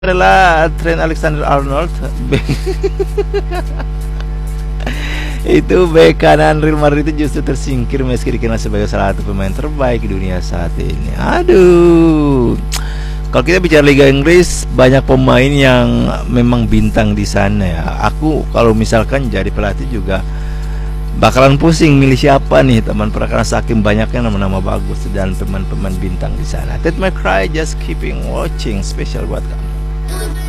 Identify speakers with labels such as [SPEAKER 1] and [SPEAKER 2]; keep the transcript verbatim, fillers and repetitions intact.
[SPEAKER 1] adalah Trent Alexander-Arnold. Itu bek kanan Real Madrid itu justru tersingkir meski dikenal sebagai salah satu pemain terbaik di dunia saat ini. Aduh. Kalau kita bicara Liga Inggris, banyak pemain yang memang bintang di sana ya. Aku kalau misalkan jadi pelatih juga bakalan pusing milih siapa nih teman, karena saking banyaknya nama-nama bagus dan pemain-pemain bintang di sana. That my cry, just keeping watching, spesial buat kamu.